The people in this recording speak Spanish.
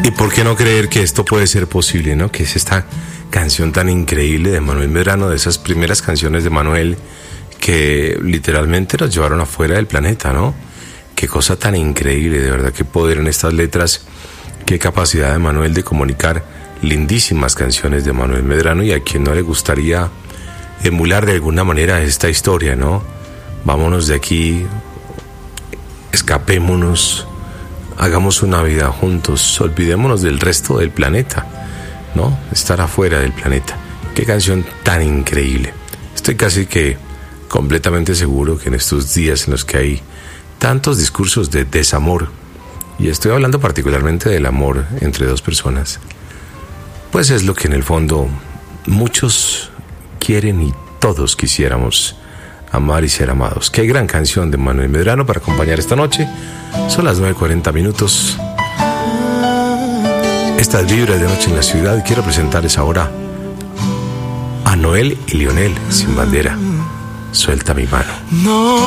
¿Y por qué no creer que esto puede ser posible, no? Que es esta canción tan increíble de Manuel Medrano, de esas primeras canciones de Manuel que literalmente nos llevaron afuera del planeta, ¿no? Qué cosa tan increíble, de verdad, qué poder en estas letras, qué capacidad de Manuel de comunicar lindísimas canciones de Manuel Medrano, y a quien no le gustaría emular de alguna manera esta historia, ¿no? Vámonos de aquí, escapémonos, hagamos una vida juntos, olvidémonos del resto del planeta, ¿no? Estar afuera del planeta. Qué canción tan increíble. Estoy casi que completamente seguro que en estos días en los que hay tantos discursos de desamor, y estoy hablando particularmente del amor entre dos personas, pues es lo que en el fondo muchos quieren y todos quisiéramos: amar y ser amados. Qué gran canción de Manuel Medrano para acompañar esta noche. Son las 9:40. Estas vibras de Noche en la Ciudad, y quiero presentarles ahora a Noel y Lionel Sin Bandera. Suelta mi mano. No.